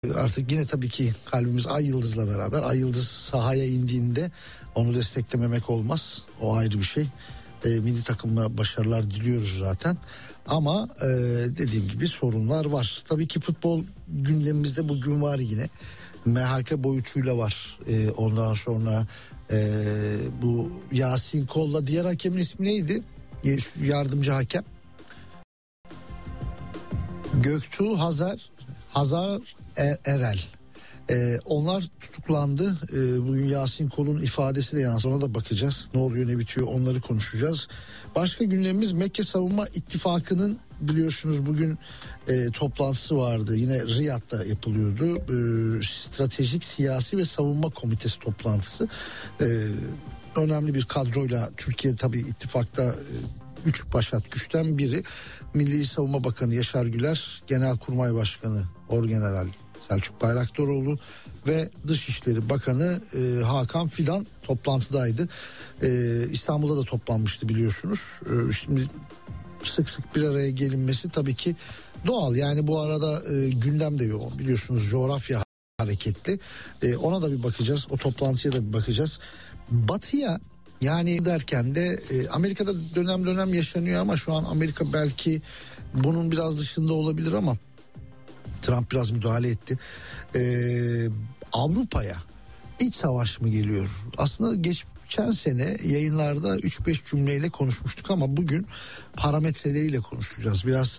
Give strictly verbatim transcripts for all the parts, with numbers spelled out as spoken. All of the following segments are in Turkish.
Artık yine tabii ki kalbimiz Ay Yıldız'la beraber. Ay Yıldız sahaya indiğinde onu desteklememek olmaz. O ayrı bir şey. E, milli takımına başarılar diliyoruz zaten. Ama e, dediğim gibi sorunlar var. Tabii ki futbol gündemimizde bugün var yine. M H K boyutuyla var. E, ondan sonra e, bu Yasin Kol'la diğer hakemin ismi neydi? E, yardımcı hakem. Göktuğ Hazar Hazar er, Erel. Ee, onlar tutuklandı. Ee, bugün Yasin Kol'un ifadesi de yansıdı. Ona da bakacağız. Ne oluyor ne bitiyor onları konuşacağız. Başka gündemimiz Mekke Savunma İttifakı'nın biliyorsunuz bugün e, toplantısı vardı. Yine Riyad'da yapılıyordu. E, Stratejik Siyasi ve Savunma Komitesi toplantısı. E, önemli bir kadroyla Türkiye tabii ittifakta e, üç başat güçten biri. Milli Savunma Bakanı Yaşar Güler, Genelkurmay Başkanı Orgeneral Selçuk Bayraktaroğlu ve Dışişleri Bakanı e, Hakan Fidan toplantıdaydı. E, İstanbul'da da toplanmıştı biliyorsunuz. E, şimdi sık sık bir araya gelinmesi tabii ki doğal. Yani bu arada e, gündem de yoğun biliyorsunuz, coğrafya hareketli. E, ona da bir bakacağız. O toplantıya da bir bakacağız. Batı'ya yani derken de e, Amerika'da dönem dönem yaşanıyor ama şu an Amerika belki bunun biraz dışında olabilir ama Trump biraz müdahale etti. Ee, Avrupa'ya iç savaş mı geliyor? Aslında geçen sene yayınlarda üç beş cümleyle konuşmuştuk ama bugün parametreleriyle konuşacağız. Biraz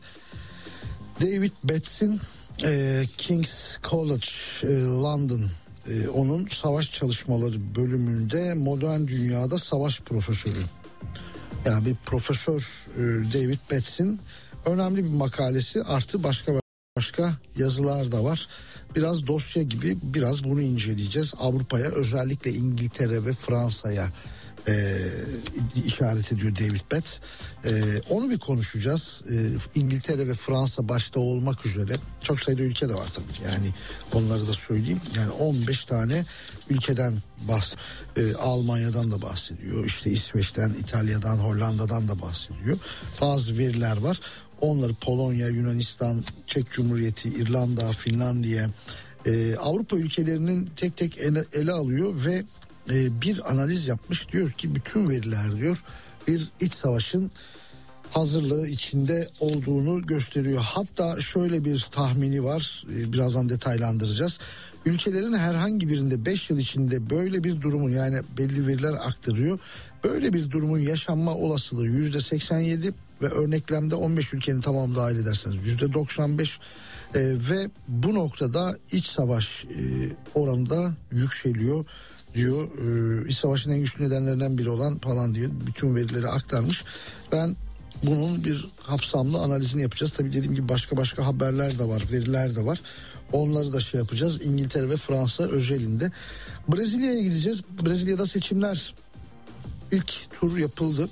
David Bates'in e, King's College e, London e, onun savaş çalışmaları bölümünde modern dünyada savaş profesörü. Yani bir profesör e, David Bates'in önemli bir makalesi artı başka Başka yazılar da var. Biraz dosya gibi, biraz bunu inceleyeceğiz. Avrupa'ya, özellikle İngiltere ve Fransa'ya e, işaret ediyor David Bates. E, onu bir konuşacağız. E, İngiltere ve Fransa başta olmak üzere çok sayıda ülke de var tabii. Yani onları da söyleyeyim. Yani on beş tane ülkeden bahs e, Almanya'dan da bahsediyor. İşte İsveç'ten, İtalya'dan, Hollanda'dan da bahsediyor. Bazı veriler var. Onları Polonya, Yunanistan, Çek Cumhuriyeti, İrlanda, Finlandiya, e, Avrupa ülkelerinin tek tek ele, ele alıyor ve e, bir analiz yapmış. Diyor ki bütün veriler diyor bir iç savaşın hazırlığı içinde olduğunu gösteriyor. Hatta şöyle bir tahmini var, e, birazdan detaylandıracağız. Ülkelerin herhangi birinde beş yıl içinde böyle bir durumun, yani belli veriler aktarıyor, böyle bir durumun yaşanma olasılığı yüzde seksen yedi ve örneklemde on beş ülkenin tamamı dahil ederseniz yüzde doksan beş e, ve bu noktada iç savaş e, oranında yükseliyor diyor. E, iç savaşın en güçlü nedenlerinden biri olan falan diyor. Bütün verileri aktarmış. Ben bunun bir kapsamlı analizini yapacağız. Tabii dediğim gibi başka başka haberler de var, veriler de var. Onları da şey yapacağız. İngiltere ve Fransa özelinde. Brezilya'ya gideceğiz. Brezilya'da seçimler ilk tur yapıldı.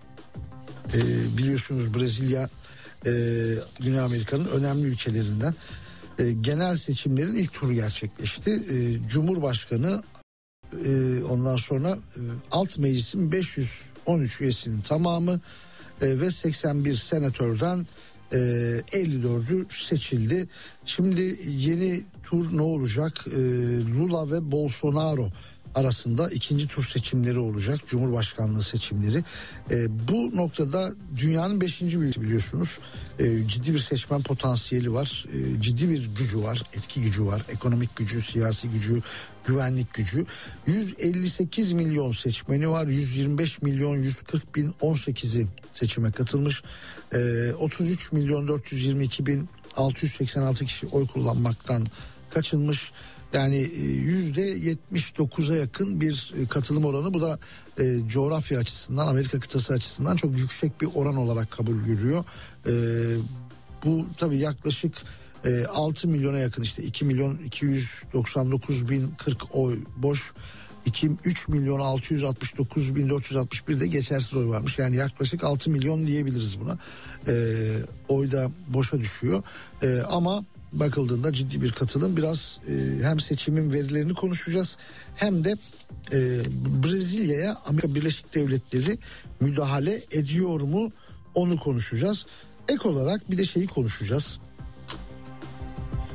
Ee, biliyorsunuz Brezilya e, Güney Amerika'nın önemli ülkelerinden. E, genel seçimlerin ilk turu gerçekleşti. E, Cumhurbaşkanı e, ondan sonra e, alt meclisin beş yüz on üç üyesinin tamamı e, ve seksen bir senatörden e, elli dördü seçildi. Şimdi yeni tur ne olacak? E, Lula ve Bolsonaro arasında ikinci tur seçimleri olacak. Cumhurbaşkanlığı seçimleri. E, bu noktada dünyanın beşinci ülkesi biliyorsunuz. E, ciddi bir seçmen potansiyeli var. E, ciddi bir gücü var. Etki gücü var. Ekonomik gücü, siyasi gücü, güvenlik gücü. yüz elli sekiz milyon seçmeni var. yüz yirmi beş milyon yüz kırk bin on sekizi seçime katılmış. E, otuz üç milyon dört yüz yirmi iki bin altı yüz seksen altı kişi oy kullanmaktan kaçınmış. Yani yüzde yetmiş dokuza yakın bir katılım oranı. Bu da e, coğrafya açısından, Amerika kıtası açısından çok yüksek bir oran olarak kabul görüyor. E, bu tabii yaklaşık e, altı milyona yakın, işte iki milyon iki yüz doksan dokuz bin kırk oy boş, üç milyon altı yüz altmış dokuz bin dört yüz altmış bir de geçersiz oy varmış. Yani yaklaşık altı milyon diyebiliriz buna. E, oy da boşa düşüyor. E, ama bakıldığında ciddi bir katılım. Biraz e, hem seçimin verilerini konuşacağız hem de e, Brezilya'ya Amerika Birleşik Devletleri müdahale ediyor mu onu konuşacağız. Ek olarak bir de şeyi konuşacağız.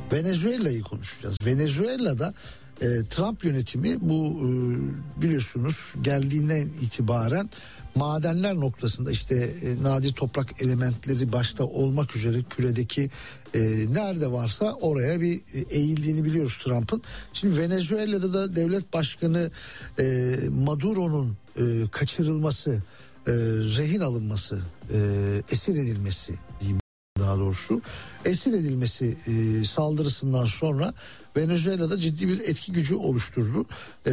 Venezuela'yı konuşacağız. Venezuela'da e, Trump yönetimi bu e, biliyorsunuz geldiğinden itibaren madenler noktasında işte e, nadir toprak elementleri başta olmak üzere küredeki e, nerede varsa oraya bir e, eğildiğini biliyoruz Trump'ın. Şimdi Venezuela'da da devlet başkanı e, Maduro'nun e, kaçırılması, e, rehin alınması, e, esir edilmesi diyeyim daha doğrusu esir edilmesi e, saldırısından sonra Venezuela'da ciddi bir etki gücü oluşturdu. E,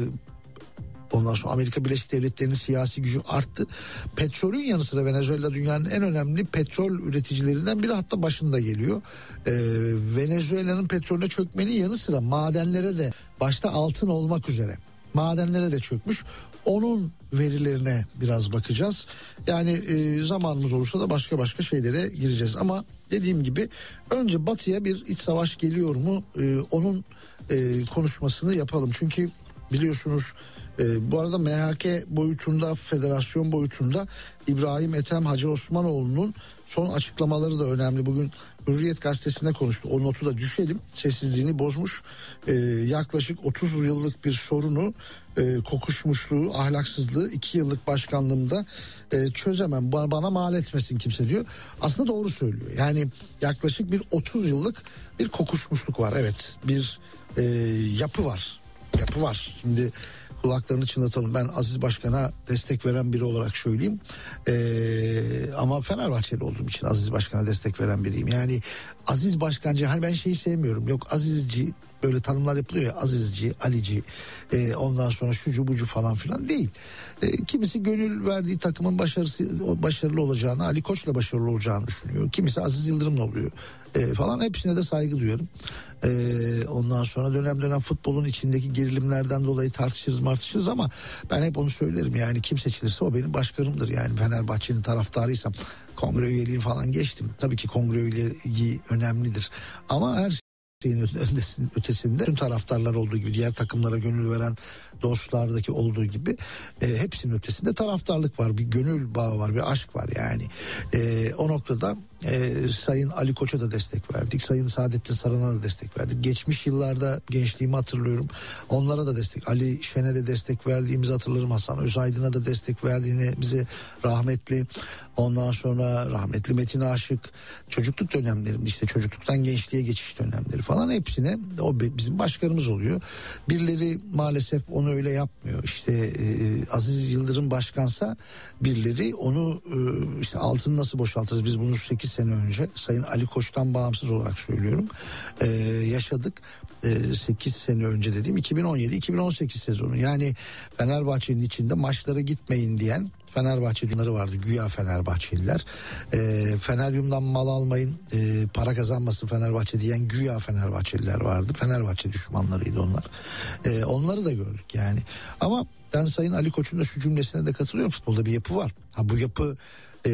Ondan sonra Amerika Birleşik Devletleri'nin siyasi gücü arttı. Petrolün yanı sıra Venezuela dünyanın en önemli petrol üreticilerinden biri, hatta başında geliyor. Ee, Venezuela'nın petrolüne çökmenin yanı sıra madenlere de, başta altın olmak üzere madenlere de çökmüş. Onun verilerine biraz bakacağız. Yani e, zamanımız olursa da başka başka şeylere gireceğiz. Ama dediğim gibi önce Batı'ya bir iç savaş geliyor mu? E, onun e, konuşmasını yapalım. Çünkü biliyorsunuz e, bu arada M H K boyutunda, federasyon boyutunda İbrahim Ethem Hacı Osmanoğlu'nun son açıklamaları da önemli. Bugün Hürriyet gazetesinde konuştu. O notu da düşelim. Sessizliğini bozmuş. E, yaklaşık otuz yıllık bir sorunu, e, kokuşmuşluğu, ahlaksızlığı iki yıllık başkanlığımda e, çözemem. Bana, bana mal etmesin kimse diyor. Aslında doğru söylüyor. Yani yaklaşık bir otuz yıllık bir kokuşmuşluk var. Evet, bir e, yapı var. Yapı var. Şimdi kulaklarını çınlatalım. Ben Aziz Başkan'a destek veren biri olarak söyleyeyim. Ee, ama Fenerbahçeli olduğum için Aziz Başkan'a destek veren biriyim. Yani Aziz Başkancı, hani ben şeyi sevmiyorum. Yok Azizci, böyle tanımlar yapılıyor ya, Azizci, Alici, e, ondan sonra şucu bucu falan filan değil. E, kimisi gönül verdiği takımın başarısı, başarılı olacağını, Ali Koç'la başarılı olacağını düşünüyor. Kimisi Aziz Yıldırım'la oluyor e, falan. Hepsine de saygı duyuyorum. E, ondan sonra dönem dönem futbolun içindeki gerilimlerden dolayı tartışırız martışırız ama ben hep onu söylerim. Yani kim seçilirse o benim başkanımdır. Yani Fenerbahçe'nin taraftarıysam, kongre üyeliğini falan geçtim. Tabii ki kongre üyeliği önemlidir. Ama her şeyin ötesinde tüm taraftarlar olduğu gibi, diğer takımlara gönül veren dostlardaki olduğu gibi e, hepsinin ötesinde taraftarlık var, bir gönül bağı var, bir aşk var yani. E, o noktada e, Sayın Ali Koç'a da destek verdik, Sayın Saadettin Saran'a da destek verdik. Geçmiş yıllarda gençliğimi hatırlıyorum, onlara da destek, Ali Şen'e de destek verdiğimizi hatırlarım, Hasan Özaydın'a da destek verdiğini, bize rahmetli, ondan sonra rahmetli Metin Aşık, çocukluk dönemlerim, işte çocukluktan gençliğe geçiş dönemleri falan, hepsine o bizim başkanımız oluyor. Birileri maalesef onu öyle yapmıyor. İşte e, Aziz Yıldırım başkansa birileri onu e, işte altını nasıl boşaltırız, biz bunu sekiz sene önce Sayın Ali Koç'tan bağımsız olarak söylüyorum e, yaşadık. E, sekiz sene önce dediğim iki bin on yedi iki bin on sekiz sezonu. Yani Fenerbahçe'nin içinde maçlara gitmeyin diyen Fenerbahçelileri vardı, güya Fenerbahçeliler. E, Feneryum'dan mal almayın, e, para kazanmasın Fenerbahçe diyen güya Fenerbahçeliler vardı. Fenerbahçe düşmanlarıydı onlar. E, onları da gördük yani. Ama ben Sayın Ali Koç'un da şu cümlesine de katılıyorum. Futbolda bir yapı var. Ha, bu yapı e,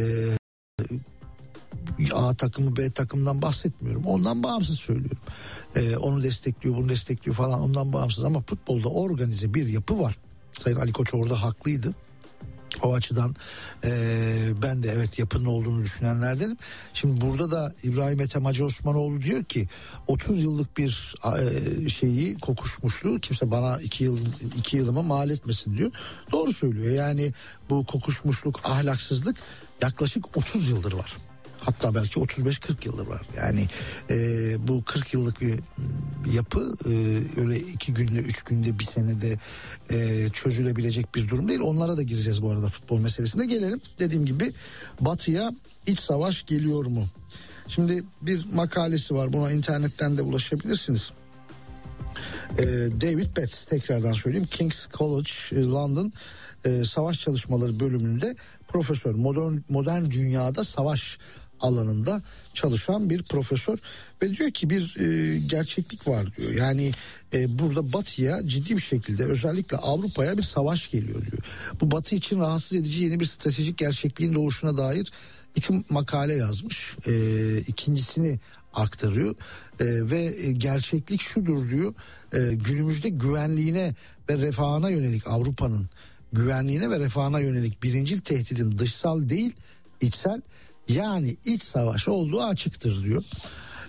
A takımı B takımdan bahsetmiyorum. Ondan bağımsız söylüyorum. E, onu destekliyor, bunu destekliyor falan, ondan bağımsız. Ama futbolda organize bir yapı var. Sayın Ali Koç orada haklıydı. O açıdan e, ben de evet yapının olduğunu düşünenlerdenim. Şimdi burada da İbrahim Ethem Hacı Osmanoğlu diyor ki otuz yıllık bir e, şeyi, kokuşmuşluğu kimse bana iki yıl iki yılıma mal etmesin diyor. Doğru söylüyor. Yani bu kokuşmuşluk, ahlaksızlık yaklaşık otuz yıldır var. Hatta belki otuz beş kırk yıldır var. Yani e, bu kırk yıllık bir yapı e, öyle iki günde, üç günde, bir senede e, çözülebilecek bir durum değil. Onlara da gireceğiz bu arada futbol meselesine. Gelelim dediğim gibi Batı'ya, iç savaş geliyor mu? Şimdi bir makalesi var, buna internetten de ulaşabilirsiniz. E, David Betts, tekrardan söyleyeyim, King's College London e, Savaş Çalışmaları bölümünde profesör, modern, modern dünyada savaş alanında çalışan bir profesör ve diyor ki bir e, gerçeklik var diyor. Yani e, burada Batı'ya ciddi bir şekilde, özellikle Avrupa'ya bir savaş geliyor diyor. Bu Batı için rahatsız edici yeni bir stratejik gerçekliğin doğuşuna dair iki makale yazmış. E, ikincisini aktarıyor e, ve gerçeklik şudur diyor. E, günümüzde güvenliğine ve refahına yönelik, Avrupa'nın güvenliğine ve refahına yönelik birincil tehdidin dışsal değil, içsel, yani iç savaş olduğu açıktır diyor.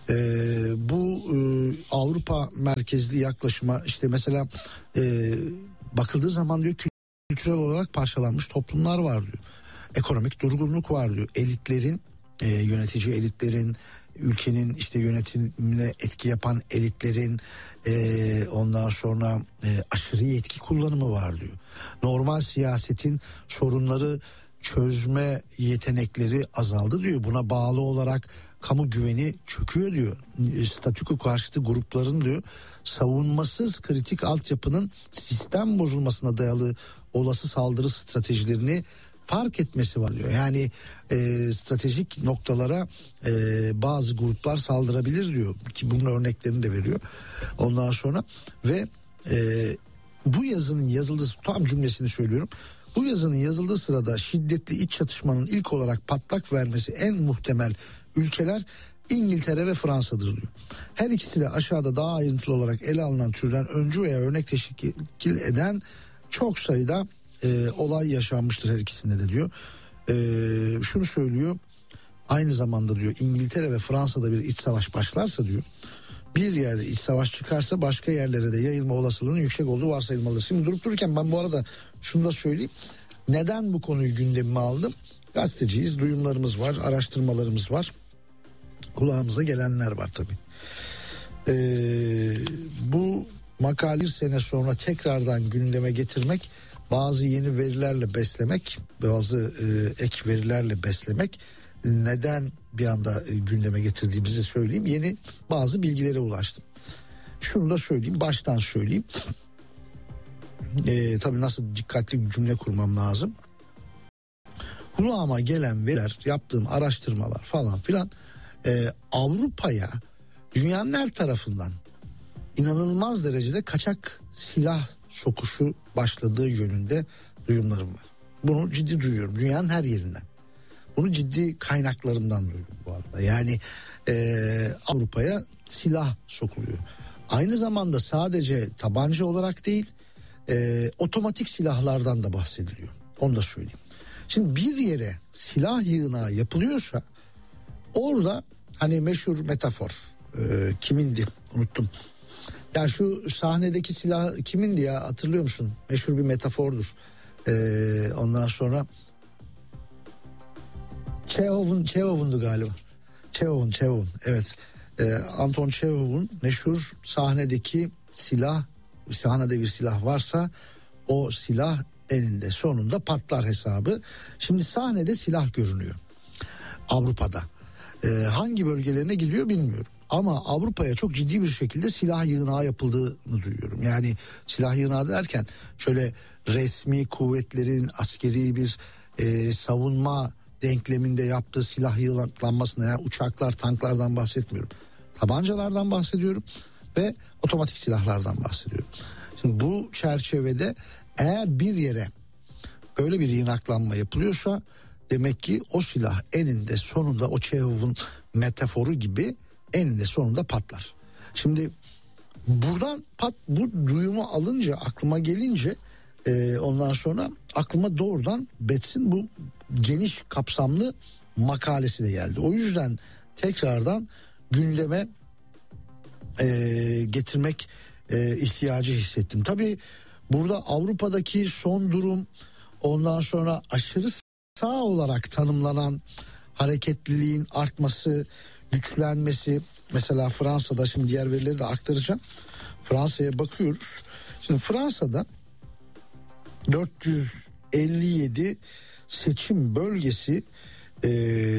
E, bu e, Avrupa merkezli yaklaşıma işte mesela e, bakıldığı zaman diyor kültürel olarak parçalanmış toplumlar var diyor. Ekonomik durgunluk var diyor. Elitlerin, e, yönetici elitlerin, ülkenin işte yönetimine etki yapan elitlerin e, ondan sonra e, aşırı yetki kullanımı var diyor. Normal siyasetin sorunları çözme yetenekleri azaldı diyor. Buna bağlı olarak kamu güveni çöküyor diyor. Statüko karşıtı grupların diyor savunmasız kritik altyapının sistem bozulmasına dayalı olası saldırı stratejilerini fark etmesi var diyor. Yani e, stratejik noktalara e, bazı gruplar saldırabilir diyor ki bunun örneklerini de veriyor. Ondan sonra ve e, bu yazının yazıldığı tam cümlesini söylüyorum. Bu yazının yazıldığı sırada şiddetli iç çatışmanın ilk olarak patlak vermesi en muhtemel ülkeler İngiltere ve Fransa'dır diyor. Her ikisi de aşağıda daha ayrıntılı olarak ele alınan türden öncü veya örnek teşkil eden çok sayıda e, olay yaşanmıştır her ikisinde de diyor. E, şunu söylüyor. Aynı zamanda diyor İngiltere ve Fransa'da bir iç savaş başlarsa diyor, bir yerde iç savaş çıkarsa başka yerlere de yayılma olasılığının yüksek olduğu varsayılmalıdır. Şimdi durup dururken ben bu arada şunu da söyleyeyim. Neden bu konuyu gündemime aldım? Gazeteciyiz, duyumlarımız var, araştırmalarımız var. Kulağımıza gelenler var tabii. Ee, bu makale bir sene sonra tekrardan gündeme getirmek, bazı yeni verilerle beslemek, bazı e, ek verilerle beslemek. Neden bir anda e, gündeme getirdiğimizi söyleyeyim. Yeni bazı bilgilere ulaştım. Şunu da söyleyeyim, baştan söyleyeyim. E, tabii nasıl dikkatli bir cümle kurmam lazım. Kulağıma gelen veriler, yaptığım araştırmalar falan filan e, Avrupa'ya dünyanın her tarafından inanılmaz derecede kaçak silah sokuşu başladığı yönünde duyumlarım var. Bunu ciddi duyuyorum dünyanın her yerinden. Bunu ciddi kaynaklarımdan duydum bu arada. Yani e, Avrupa'ya silah sokuluyor. Aynı zamanda sadece tabanca olarak değil, e, otomatik silahlardan da bahsediliyor. Onu da söyleyeyim. Şimdi bir yere silah yığınağı yapılıyorsa orada hani meşhur metafor e, kimindi unuttum. Ya şu sahnedeki silah kimindi ya, hatırlıyor musun? Meşhur bir metafordur. E, ondan sonra Çehov'un Çehov'undu galiba. Çehov'un Çehov'un evet. E, Anton Çehov'un meşhur sahnedeki silah, sahnede bir silah varsa o silah eninde sonunda patlar hesabı. Şimdi sahnede silah görünüyor Avrupa'da. Ee, hangi bölgelerine gidiyor bilmiyorum. Ama Avrupa'ya çok ciddi bir şekilde silah yığınağı yapıldığını duyuyorum. Yani silah yığınağı derken şöyle resmi kuvvetlerin askeri bir e, savunma denkleminde yaptığı silah yığınaklanmasına, yani uçaklar, tanklardan bahsetmiyorum. Tabancalardan bahsediyorum ve otomatik silahlardan bahsediyorum. Şimdi bu çerçevede eğer bir yere böyle bir yığınaklanma yapılıyorsa demek ki o silah eninde sonunda o Çehov'un metaforu gibi eninde sonunda patlar. Şimdi buradan pat, bu duyumu alınca, aklıma gelince e, ondan sonra aklıma doğrudan Bets'in bu geniş kapsamlı makalesi de geldi. O yüzden tekrardan gündeme e, getirmek e, ihtiyacı hissettim. Tabii burada Avrupa'daki son durum, ondan sonra aşırı sağ olarak tanımlanan hareketliliğin artması, güçlenmesi. Mesela Fransa'da, şimdi diğer verileri de aktaracağım. Fransa'ya bakıyoruz. Şimdi Fransa'da dört yüz elli yedi seçim bölgesi e,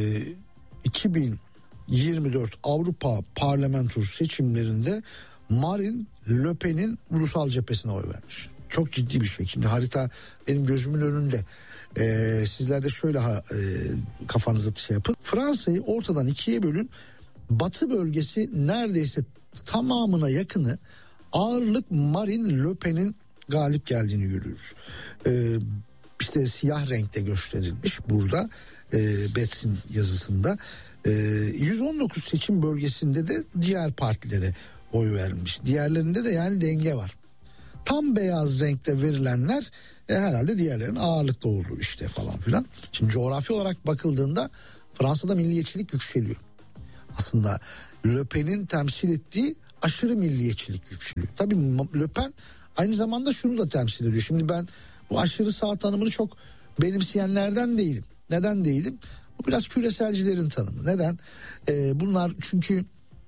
iki bin yirmi dört Avrupa Parlamentosu seçimlerinde Marine Le Pen'in ulusal cephesine oy vermiş. Çok ciddi bir şey. Şimdi harita benim gözümün önünde. Ee, sizler de şöyle ha, e, kafanızı şey yapın. Fransa'yı ortadan ikiye bölün. Batı bölgesi neredeyse tamamına yakını ağırlık Marine Le Pen'in galip geldiğini görüyoruz. Ee, işte siyah renkte gösterilmiş burada e, Bets'in yazısında. E, yüz on dokuz seçim bölgesinde de diğer partilere oy verilmiş. Diğerlerinde de yani denge var. Tam beyaz renkte verilenler e, herhalde diğerlerinin ağırlıkta olduğu işte falan filan. Şimdi coğrafi olarak bakıldığında Fransa'da milliyetçilik yükseliyor. Aslında Le Pen'in temsil ettiği aşırı milliyetçilik yükseliyor. Tabii Le Pen aynı zamanda şunu da temsil ediyor. Şimdi ben bu aşırı sağ tanımını çok benimseyenlerden değilim. Neden değilim? Bu biraz küreselcilerin tanımı. Neden? Ee, bunlar çünkü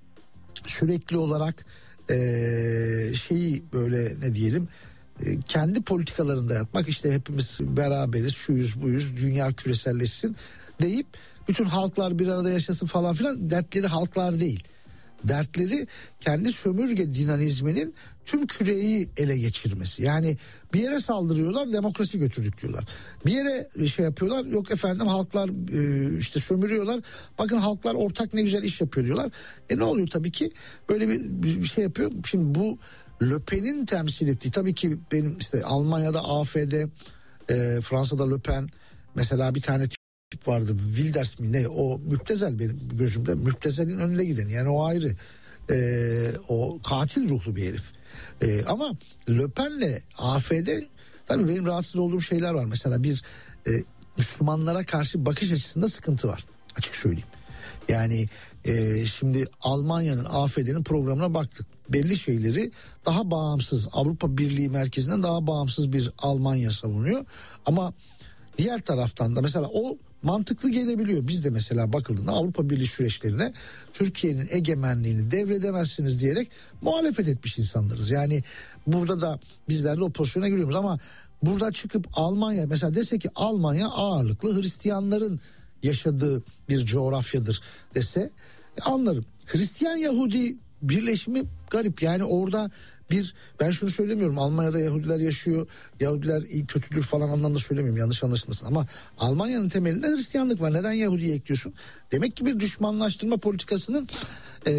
sürekli olarak e, şeyi böyle ne diyelim e, kendi politikalarında yatmak, işte hepimiz beraberiz, şuyuz buyuz, dünya küreselleşsin deyip bütün halklar bir arada yaşasın falan filan, dertleri halklar değil. Dertleri kendi sömürge dinamizminin tüm küreyi ele geçirmesi. Yani bir yere saldırıyorlar, demokrasi götürdük diyorlar. Bir yere şey yapıyorlar, yok efendim halklar e, işte sömürüyorlar. Bakın halklar ortak ne güzel iş yapıyor diyorlar. E ne oluyor tabii ki böyle bir, bir şey yapıyor. Şimdi bu Le Pen'in temsil ettiği, tabii ki benim işte Almanya'da A F D, e, Fransa'da Le Pen, mesela bir tane tip vardı, Wilders mi ne, o müptezel benim gözümde, müptezelin önünde giden, yani o ayrı, ee, o katil ruhlu bir herif. Ee, ama Le Pen'le A F D, tabii benim rahatsız olduğum şeyler var. Mesela bir e, Müslümanlara karşı bakış açısında sıkıntı var, açık söyleyeyim. Yani e, şimdi Almanya'nın, A F D'nin programına baktık. Belli şeyleri daha bağımsız, Avrupa Birliği merkezinden daha bağımsız bir Almanya savunuyor. Ama diğer taraftan da mesela o mantıklı gelebiliyor. Biz de mesela bakıldığında Avrupa Birliği süreçlerine Türkiye'nin egemenliğini devredemezsiniz diyerek muhalefet etmiş insanlarız. Yani burada da bizler de o pozisyona giriyoruz ama burada çıkıp Almanya mesela dese ki Almanya ağırlıklı Hristiyanların yaşadığı bir coğrafyadır dese anlarım. Hristiyan Yahudi birleşimi garip, yani orada bir, ben şunu söylemiyorum, Almanya'da Yahudiler yaşıyor, Yahudiler iyi kötüdür falan anlamda söylemiyorum, yanlış anlaşılmasın, ama Almanya'nın temelinde Hristiyanlık var. Neden Yahudi'yi ekliyorsun? Demek ki bir düşmanlaştırma politikasının e,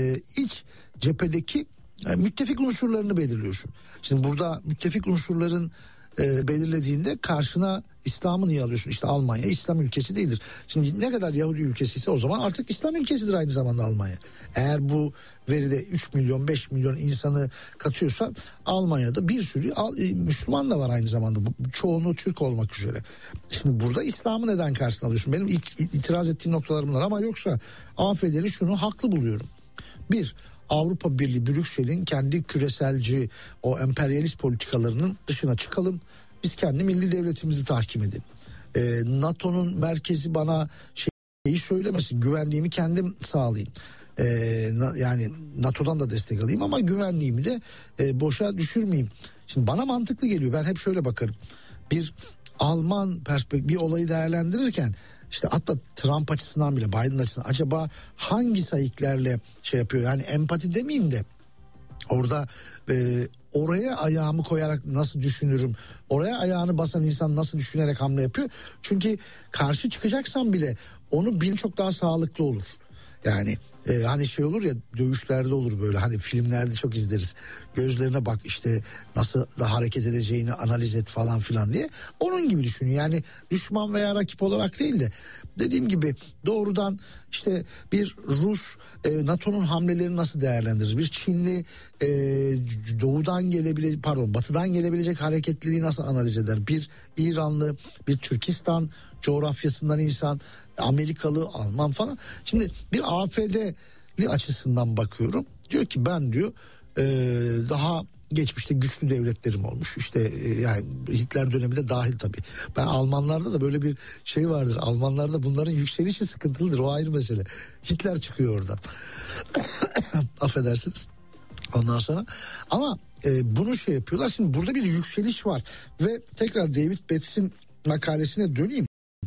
iç cephedeki e, müttefik unsurlarını belirliyorsun. Şimdi burada müttefik unsurların e, belirlediğinde karşına İslam'ı niye alıyorsun? İşte Almanya İslam ülkesi değildir. Şimdi ne kadar Yahudi ülkesi ise o zaman artık İslam ülkesidir aynı zamanda Almanya. Eğer bu veride üç milyon beş milyon insanı katıyorsan Almanya'da bir sürü Müslüman da var aynı zamanda. Çoğunluğu Türk olmak üzere. Şimdi burada İslam'ı neden karşısına alıyorsun? Benim itiraz ettiğim noktalar bunlar, ama yoksa A F D'nin şunu haklı buluyorum. Bir, Avrupa Birliği Brüksel'in kendi küreselci o emperyalist politikalarının dışına çıkalım. Biz kendi milli devletimizi tahkim edelim. Ee, NATO'nun merkezi bana şeyi söylemesin, güvenliğimi kendim sağlayayım. Ee, yani NATO'dan da destek alayım ama güvenliğimi de e, boşa düşürmeyeyim. Şimdi bana mantıklı geliyor. Ben hep şöyle bakarım. Bir Alman perspektif bir olayı değerlendirirken, İşte hatta Trump açısından bile, Biden açısından acaba hangi sayıklarla şey yapıyor? Yani empati demeyeyim de orada e, oraya ayağımı koyarak nasıl düşünürüm? Oraya ayağını basan insan nasıl düşünerek hamle yapıyor? Çünkü karşı çıkacaksan bile onu bil, çok daha sağlıklı olur. Yani e, hani şey olur ya, dövüşlerde olur böyle, hani filmlerde çok izleriz. Gözlerine bak, işte nasıl da hareket edeceğini analiz et falan filan diye. Onun gibi düşünün. Yani düşman veya rakip olarak değil de dediğim gibi doğrudan işte bir Rus e, NATO'nun hamlelerini nasıl değerlendirir? Bir Çinli e, doğudan gelebilecek, pardon batıdan gelebilecek hareketliliği nasıl analiz eder? Bir İranlı, bir Türkistan coğrafyasından insan, Amerikalı, Alman falan. Şimdi bir A F D'li açısından bakıyorum. Diyor ki ben diyor e, daha geçmişte güçlü devletlerim olmuş. İşte e, yani Hitler dönemi de dahil tabii. Ben Almanlarda da böyle bir şey vardır. Almanlarda bunların yükselişi sıkıntılıdır. O ayrı mesele. Hitler çıkıyor oradan. Affedersiniz. Ondan sonra ama e, bunu şey yapıyorlar. Şimdi burada bir yükseliş var ve tekrar David Betts'in makalesine döneyim.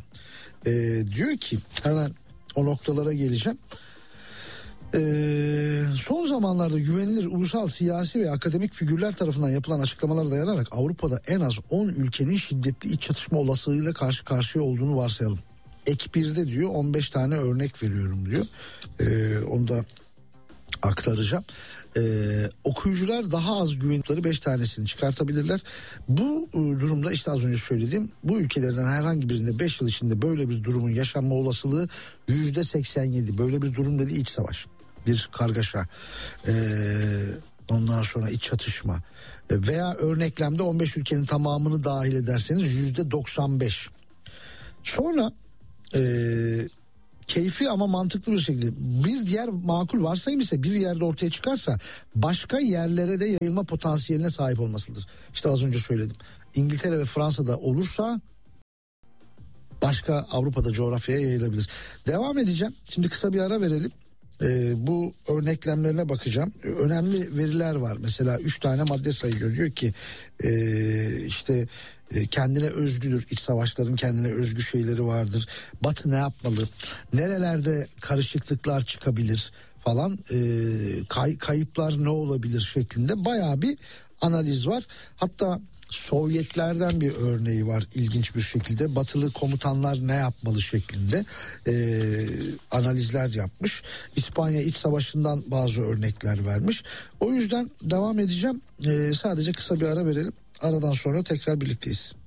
E, diyor ki hemen o noktalara geleceğim. Ee, son zamanlarda güvenilir ulusal siyasi ve akademik figürler tarafından yapılan açıklamalara dayanarak Avrupa'da en az on ülkenin şiddetli iç çatışma olasılığıyla karşı karşıya olduğunu varsayalım. Ek birde diyor on beş tane örnek veriyorum diyor. Ee, onu da aktaracağım. Ee, okuyucular daha az güvenlikleri beş tanesini çıkartabilirler. Bu e, durumda işte az önce söylediğim bu ülkelerden herhangi birinde beş yıl içinde böyle bir durumun yaşanma olasılığı yüzde seksen yedi. Böyle bir durum dedi iç savaş, bir kargaşa, ee, ondan sonra iç çatışma ee, veya örneklemde on beş ülkenin tamamını dahil ederseniz yüzde doksan beş. Sonra ee, keyfi ama mantıklı bir şekilde. Bir diğer makul varsayım ise bir yerde ortaya çıkarsa başka yerlere de yayılma potansiyeline sahip olmasıdır. İşte az önce söyledim. İngiltere ve Fransa'da olursa başka Avrupa'da coğrafyaya yayılabilir. Devam edeceğim. Şimdi kısa bir ara verelim. Ee, bu örneklemlerine bakacağım. Önemli veriler var. Mesela üç tane madde sayıyor. Diyor ki e, işte e, kendine özgüdür. İç savaşların kendine özgü şeyleri vardır. Batı ne yapmalı? Nerelerde karışıklıklar çıkabilir falan. E, kay, kayıplar ne olabilir şeklinde bayağı bir analiz var. Hatta Sovyetlerden bir örneği var ilginç bir şekilde. Batılı komutanlar ne yapmalı şeklinde e, analizler yapmış. İspanya İç Savaşı'ndan bazı örnekler vermiş. O yüzden devam edeceğim. E, sadece kısa bir ara verelim. Aradan sonra tekrar birlikteyiz.